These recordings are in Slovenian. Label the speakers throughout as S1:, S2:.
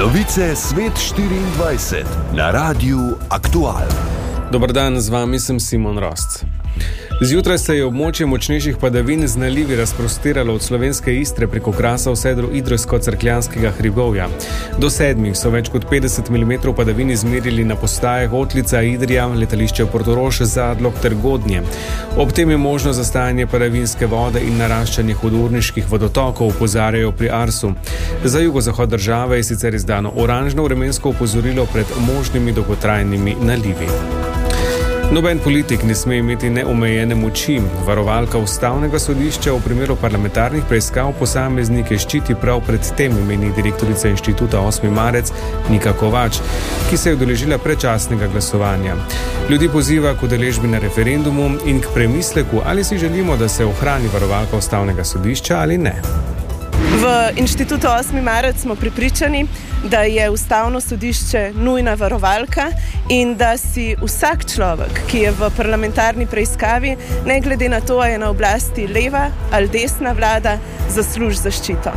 S1: Novice Svet 24 na Radiu Aktual.
S2: Dober dan, z vami sem Simon Rost. Zjutraj se je območje močnejših padavin z nalivi razprostiralo od slovenske Istre preko Krasa vse do Idrijsko-Cerkljanskega hribovja. Do 7 so več kot 50 mm padavin izmerili na postajah Otlica, Idrija, letališče Portorož, Zadlog ter Godnje. Ob tem je možno zastajanje padavinske vode in naraščanje hudourniških vodotokov, opozarjajo pri Arsu. Za jugozahod države je sicer izdano oranžno vremensko opozorilo pred možnimi dolgotrajnimi nalivi. Noben politik ne sme imeti neomejene moči. Varovalka Ustavnega sodišča v primeru parlamentarnih preiskav posameznike ščiti prav pred tem, meni direktorica inštituta 8. marec Nika Kovač, ki se je udeležila predčasnega glasovanja. Ljudi poziva k udeležbi na referendumu in k premisleku, ali si želimo, da se ohrani varovalka Ustavnega sodišča ali ne.
S3: V inštitutu 8. marec smo prepričani, da je Ustavno sodišče nujna varovalka in da si vsak človek, ki je v parlamentarni preiskavi, ne glede na to, ali je na oblasti leva ali desna vlada, zasluži zaščito.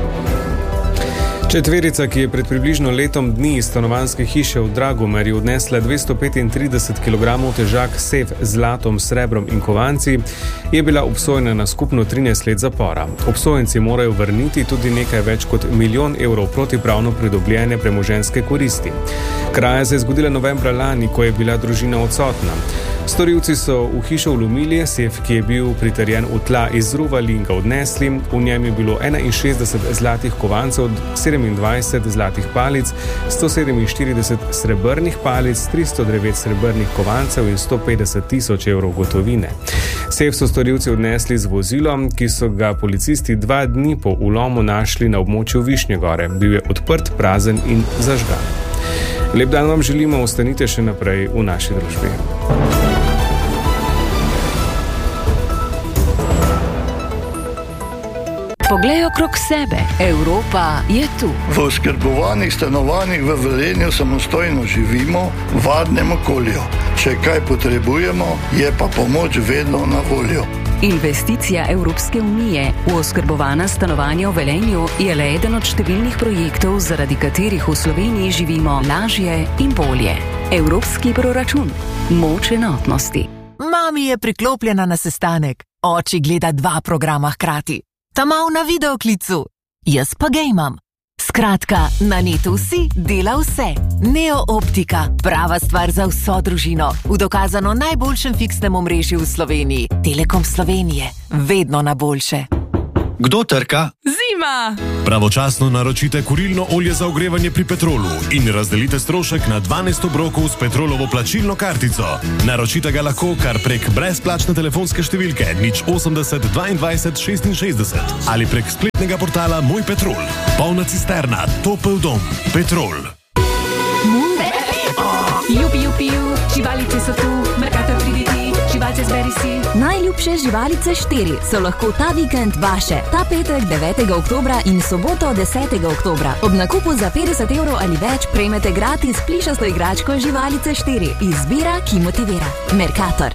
S2: Četverica, ki je pred približno letom dni iz stanovanjske hiše v Dragomerju odnesla 235 kg težak sef z zlatom, srebrom in kovanci, je bila obsojena na skupno 13 let zapora. Obsojenci morajo vrniti tudi nekaj več kot 1 milijon evrov protipravno pridobljene premoženjske koristi. Kraja se je zgodila novembra lani, ko je bila družina odsotna. Storilci so v hišo vlomili, sef, ki je bil pritrjen v tla, izruvali in ga odnesli. V njem je bilo 61 zlatih kovancev, 27 zlatih palic, 147 srebrnih palic, 309 srebrnih kovancev in 150 tisoč evrov gotovine. Sef so storilci odnesli z vozilom, ki so ga policisti 2 dni po vlomu našli na območju Višnje Gore. Bil je odprt, prazen in zažgan. Lep dan vam želimo, ostanite še naprej v naši družbi.
S4: Poglej okrog sebe, Evropa je tu.
S5: V oskrbovanih stanovanjih v Velenju samostojno živimo v varnem okolju. Če kaj potrebujemo, je pa pomoč vedno na voljo.
S4: Investicija Evropske unije v oskrbovana stanovanja v Velenju je le eden od številnih projektov, zaradi katerih v Sloveniji živimo lažje in bolje. Evropski proračun. Moč enotnosti.
S6: Mami je priklopljena na sestanek. Oči gleda 2 programa hkrati. Tamal na videoklicu, jaz pa gejmam. Skratka, na netu vsi dela vse. Neo Optika, prava stvar za vso družino. V dokazano najboljšem fiksnem omrežju v Sloveniji. Telekom Slovenije, vedno na boljše.
S7: Kdo trka?
S6: Zima!
S8: Pravočasno naročite kurilno olje za ogrevanje pri Petrolu in razdelite strošek na 12 obrokov s Petrolovo plačilno kartico. Naročite ga lahko kar prek brezplačne telefonske številke 080 22 66 ali prek spletnega portala Moj Petrol. Polna cisterna, topel dom. Petrol.
S9: Jupi, živalice so tu, Mercator priditi, živalce zberi si.
S10: Najljubše živalice 4 so lahko ta vikend vaše. Ta petek 9. oktobra in soboto 10. oktobra. Ob nakupu za 50 evrov ali več prejmete gratis plišasto igračko živalice 4. Izbira, ki motivira. Mercator.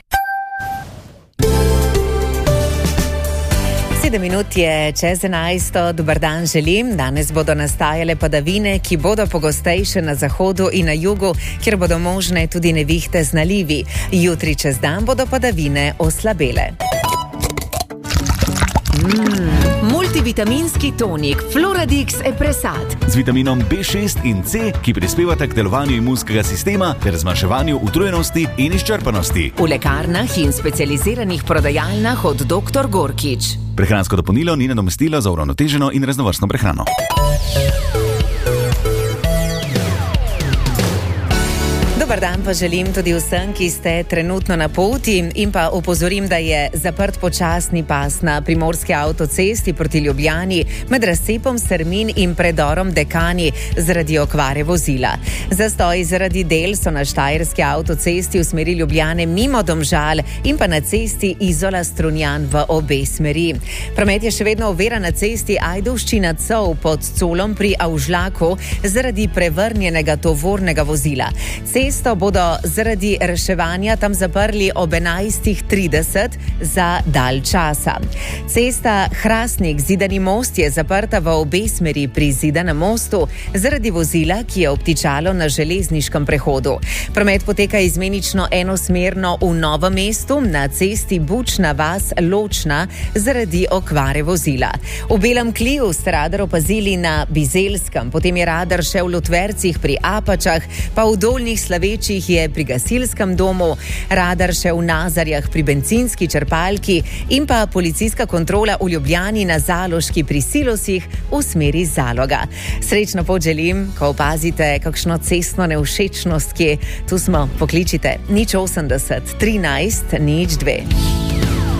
S11: 7 minut je čez 11. Dobar dan želim. Danes bodo nastajale padavine, ki bodo pogostejše na zahodu in na jugu, kjer bodo možne tudi nevihte z nalivi. Jutri čez dan bodo padavine oslabele.
S6: Multivitaminski tonik Floradix Epresat
S12: z vitaminom B6 in C, ki prispevata k delovanju imunskega sistema ter zmanjševanju utrujenosti in izčrpanosti.
S6: V lekarnah in specializiranih prodajalnah od Dr. Gorkič.
S12: Prehransko dopolnilo ni nadomestilo za uravnoteženo in raznovrstno prehrano.
S11: Dobar dan pa želim tudi vsem, ki ste trenutno na poti, in pa opozorim, da je zaprt počasni pas na primorski avtocesti proti Ljubljani med razcepom Sermin in predorom Dekani zaradi okvare vozila. Zastoji zaradi del so na štajerski avtocesti v smeri Ljubljane mimo Domžal in pa na cesti Izola-Strunjan v obe smeri. Promet je še vedno oviran na cesti Ajdovščina-Cov pod Colom pri Avžlaku zaradi prevrnjenega tovornega vozila. Cesta Cesto bodo zaradi reševanja tam zaprli ob 11:30 za dalj časa. Cesta Hrastnik-Zidani most je zaprta v obe smeri pri Zidanem mostu zaradi vozila, ki je obtičalo na železniškem prehodu. Promet poteka izmenično enosmerno v Novem mestu na cesti Bučna vas-Ločna zaradi okvare vozila. V Belem Kliju ste radar opazili na Bizelskem, potem je radar še v Lutvercih pri Apačah, pa v Dolnjih Slavečih je pri gasilskem domu, radar še v Nazarjah pri bencinski črpalki in pa policijska kontrola v Ljubljani na Zaloški pri silosih v smeri Zaloga. Srečno pot želim, ko opazite kakšno cestno nevšečnost, kje tu smo, pokličite 080 13 02.